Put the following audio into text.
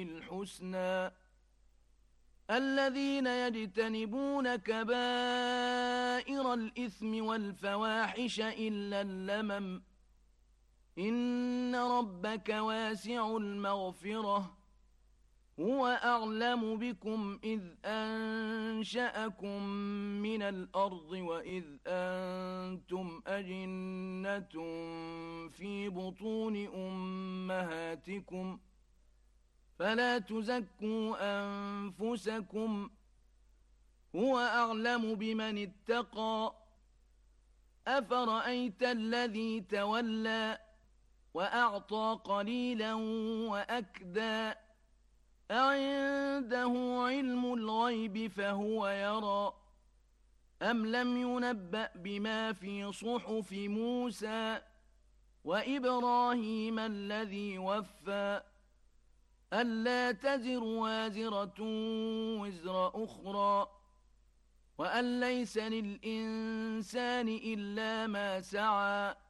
الحسنى الذين يجتنبون كبائر الإثم والفواحش إلا اللمم إن ربك واسع المغفرة هو أعلم بكم إذ أنشأكم من الأرض وإذ أنتم أجنة في بطون أمهاتكم فلا تزكوا أنفسكم هو أعلم بمن اتقى أفرأيت الذي تولى وأعطى قليلا وأكدى أعنده علم الغيب فهو يرى أم لم ينبأ بما في صحف موسى وإبراهيم الذي وفى ألا تزر وازرة وزر أخرى وأن ليس للإنسان إلا ما سعى